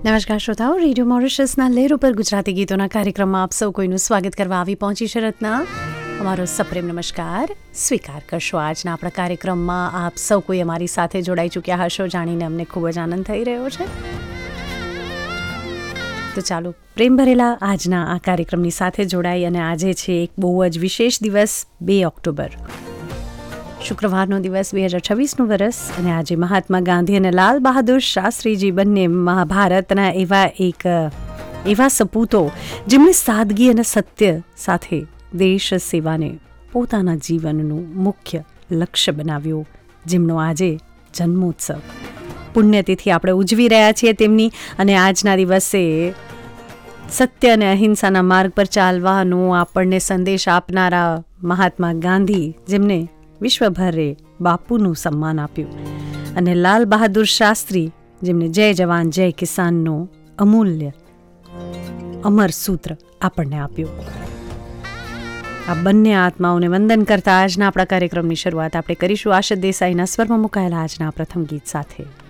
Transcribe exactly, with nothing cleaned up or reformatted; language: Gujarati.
નમસ્કાર શ્રોતાઓ, રેડિયો મોરિશસના લહેર ઉપર ગુજરાતી ગીતોના કાર્યક્રમમાં આપ સૌ કોઈનું સ્વાગત કરવા આવી પહોંચી છે રત્ના. અમારો સપ્રેમ નમસ્કાર સ્વીકાર કરશો. આજના આપણા કાર્યક્રમમાં આપ સૌ કોઈ અમારી સાથે જોડાઈ ચૂક્યા હશો, જાણીને અમને ખૂબ જ આનંદ થઈ રહ્યો છે. તો ચાલો પ્રેમ ભરેલા આજના આ કાર્યક્રમની સાથે જોડાઈ. અને આજે છે એક બહુ જ વિશેષ દિવસ, બે ઓક્ટોબર, શુક્રવારનો દિવસ, બે હજાર છવ્વીસનું વર્ષ. અને આજે મહાત્મા ગાંધી અને લાલ બહાદુર શાસ્ત્રીજી બંને મહાભારતના એવા એક એવા સપૂતો જેમણે સાદગી અને સત્ય સાથે દેશ સેવાને પોતાના જીવનનું મુખ્ય લક્ષ્ય બનાવ્યું, જેમનો આજે જન્મોત્સવ પુણ્યતિથિ આપણે ઉજવી રહ્યા છીએ તેમની. અને આજના દિવસે સત્ય અને અહિંસાના માર્ગ પર ચાલવાનો આપણને સંદેશ આપનારા મહાત્મા ગાંધી, જેમને વિશ્વભરે બાપુનું સન્માન આપ્યું, અને લાલ બહાદુર શાસ્ત્રી, જેમને જય જવાન જય કિસાનનો અમૂલ્ય અમર સૂત્ર આપણને આપ્યું. આ બંને આત્માઓને વંદન કરતા આજના આપણા કાર્યક્રમની શરૂઆત આપણે કરીશું આશિષ દેસાઈના સ્વરમાં મુકાયેલા આજના પ્રથમ ગીત સાથે.